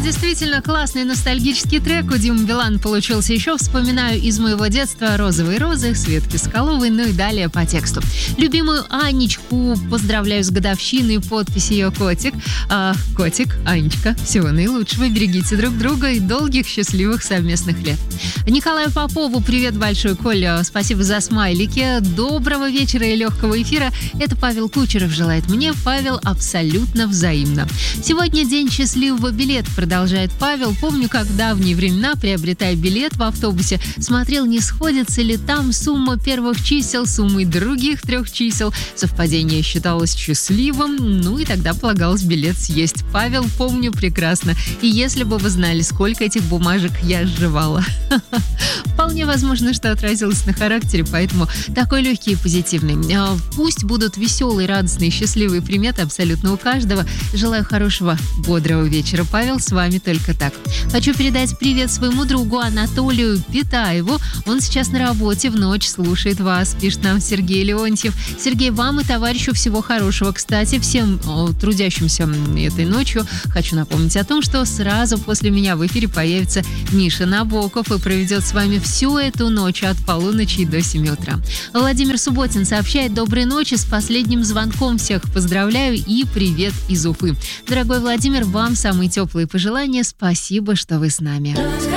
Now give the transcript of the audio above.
действительно классный ностальгический трек у Димы Билана получился. Еще вспоминаю из моего детства «Розовые розы», Светки Соколовой, ну и далее по тексту. Любимую Анечку поздравляю с годовщиной, подпись ее «Котик». Котик, Анечка, всего наилучшего, берегите друг друга и долгих счастливых совместных лет. Николаю Попову привет большой, Коля, спасибо за смайлики. Доброго вечера и легкого эфира. Это Павел Кучеров желает мне. Павел, абсолютно взаимно. Сегодня день счастливого билета, продолжает Павел. Помню, как в давние времена, приобретая билет в автобусе, смотрел, не сходится ли там сумма первых чисел с суммой других 3 чисел. Совпадение считалось счастливым, ну и тогда полагалось билет съесть. Павел, помню прекрасно. И если бы вы знали, сколько этих бумажек я сживала. Вполне возможно, что отразилось на характере, поэтому такой легкий и позитивный. Пусть будут веселые, радостные, счастливые приметы абсолютно у каждого. Желаю хорошего, бодрого вечера. Павел, с вами только так. Хочу передать привет своему другу Анатолию Питаеву. Он сейчас на работе, в ночь слушает вас, пишет нам Сергей Леонтьев. Сергей, вам и товарищу всего хорошего. Кстати, всем трудящимся этой ночью хочу напомнить о том, что сразу после меня в эфире появится Миша Набоков и проведет с вами всю эту ночь от полуночи до 7 утра. Владимир Субботин сообщает: доброй ночи, с последним звонком всех поздравляю и привет из Уфы. Дорогой Владимир, вам самые теплые пожелания. Спасибо, что вы с нами.